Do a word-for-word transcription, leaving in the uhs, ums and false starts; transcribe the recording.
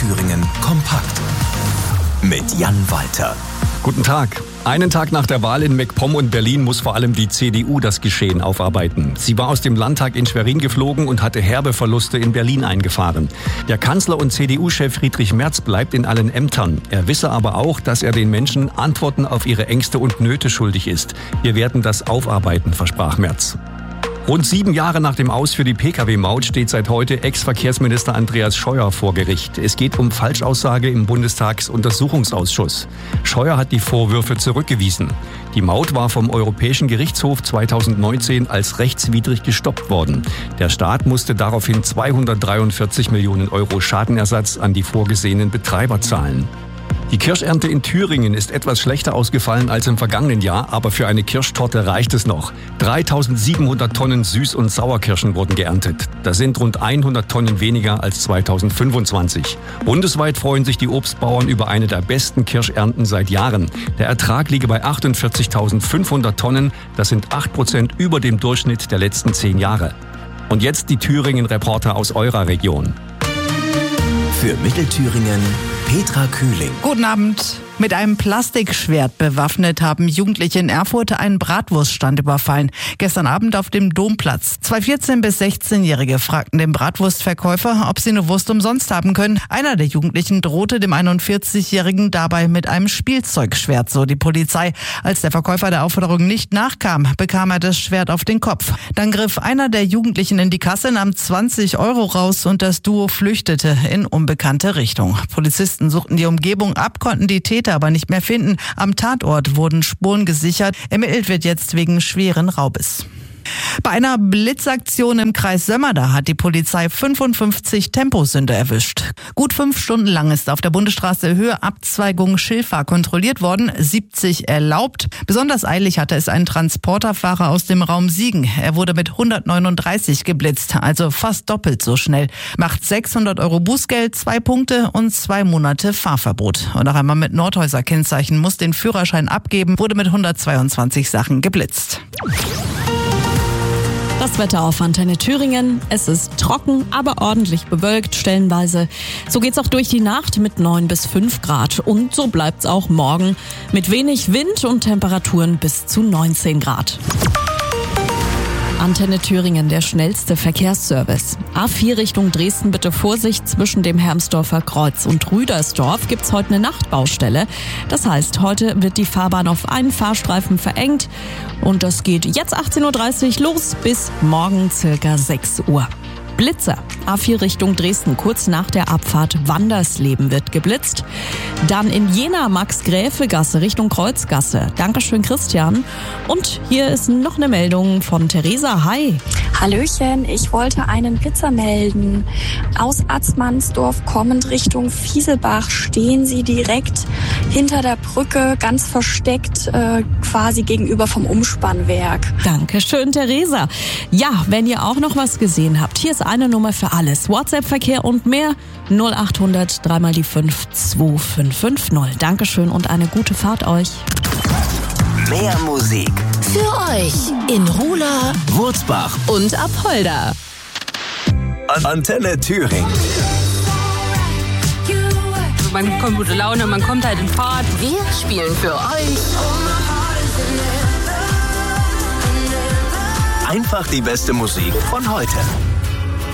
Thüringen kompakt mit Jan Walter. Guten Tag. Einen Tag nach der Wahl in MacPom und Berlin muss vor allem die C D U das Geschehen aufarbeiten. Sie war aus dem Landtag in Schwerin geflogen und hatte herbe Verluste in Berlin eingefahren. Der Kanzler und C D U-Chef Friedrich Merz bleibt in allen Ämtern. Er wisse aber auch, dass er den Menschen Antworten auf ihre Ängste und Nöte schuldig ist. Wir werden das aufarbeiten, versprach Merz. Rund sieben Jahre nach dem Aus für die P K W-Maut steht seit heute Ex-Verkehrsminister Andreas Scheuer vor Gericht. Es geht um Falschaussage im Bundestagsuntersuchungsausschuss. Scheuer hat die Vorwürfe zurückgewiesen. Die Maut war vom Europäischen Gerichtshof zweitausendneunzehn als rechtswidrig gestoppt worden. Der Staat musste daraufhin zweihundertdreiundvierzig Millionen Euro Schadenersatz an die vorgesehenen Betreiber zahlen. Die Kirschernte in Thüringen ist etwas schlechter ausgefallen als im vergangenen Jahr, aber für eine Kirschtorte reicht es noch. dreitausendsiebenhundert Tonnen Süß- und Sauerkirschen wurden geerntet. Das sind rund hundert Tonnen weniger als zweitausendfünfundzwanzig. Bundesweit freuen sich die Obstbauern über eine der besten Kirschernten seit Jahren. Der Ertrag liege bei achtundvierzigtausendfünfhundert Tonnen. Das sind acht Prozent über dem Durchschnitt der letzten zehn Jahre. Und jetzt die Thüringen-Reporter aus eurer Region. Für Mittelthüringen Petra Kühling. Guten Abend. Mit einem Plastikschwert bewaffnet haben Jugendliche in Erfurt einen Bratwurststand überfallen. Gestern Abend auf dem Domplatz. Zwei vierzehn- bis sechzehn-Jährige fragten den Bratwurstverkäufer, ob sie eine Wurst umsonst haben können. Einer der Jugendlichen drohte dem einundvierzig-Jährigen dabei mit einem Spielzeugschwert, so die Polizei. Als der Verkäufer der Aufforderung nicht nachkam, bekam er das Schwert auf den Kopf. Dann griff einer der Jugendlichen in die Kasse, nahm zwanzig Euro raus und das Duo flüchtete in unbekannte Richtung. Polizisten suchten die Umgebung ab, konnten die Täter aber nicht mehr finden. Am Tatort wurden Spuren gesichert. Ermittelt wird jetzt wegen schweren Raubes. Bei einer Blitzaktion im Kreis Sömmerda hat die Polizei fünfundfünfzig Temposünder erwischt. Gut fünf Stunden lang ist auf der Bundesstraße Höhe Abzweigung Schilfach kontrolliert worden, siebzig erlaubt. Besonders eilig hatte es ein Transporterfahrer aus dem Raum Siegen. Er wurde mit hundertneununddreißig geblitzt, also fast doppelt so schnell. Macht sechshundert Euro Bußgeld, zwei Punkte und zwei Monate Fahrverbot. Und auch einmal mit Nordhäuser Kennzeichen muss den Führerschein abgeben, wurde mit hundertzweiundzwanzig Sachen geblitzt. Das Wetter auf Antenne Thüringen. Es ist trocken, aber ordentlich bewölkt stellenweise. So geht's auch durch die Nacht mit neun bis fünf Grad. Und so bleibt's auch morgen mit wenig Wind und Temperaturen bis zu neunzehn Grad. Antenne Thüringen, der schnellste Verkehrsservice. A vier Richtung Dresden, bitte Vorsicht, zwischen dem Hermsdorfer Kreuz und Rüdersdorf gibt's heute eine Nachtbaustelle. Das heißt, heute wird die Fahrbahn auf einen Fahrstreifen verengt und das geht jetzt achtzehn Uhr dreißig los bis morgen circa sechs Uhr. Blitzer. A vier Richtung Dresden, kurz nach der Abfahrt Wandersleben wird geblitzt. Dann in Jena Max-Gräfe-Gasse Richtung Kreuzgasse. Dankeschön, Christian. Und hier ist noch eine Meldung von Theresa. Hi. Hallöchen, ich wollte einen Blitzer melden. Aus Atzmannsdorf kommend Richtung Fieselbach stehen Sie direkt hinter der Brücke, ganz versteckt, äh, quasi gegenüber vom Umspannwerk. Dankeschön, Theresa. Ja, wenn ihr auch noch was gesehen habt, hier ist eine Nummer für alles. WhatsApp-Verkehr und mehr. null achthundert drei mal die fünf zwei fünf fünf null. Dankeschön und eine gute Fahrt euch. Mehr Musik für euch in Rula, Wurzbach und Apolda. Antenne Thüringen. Man bekommt gute Laune, man kommt halt in Fahrt. Wir spielen für euch Einfach die beste Musik von heute.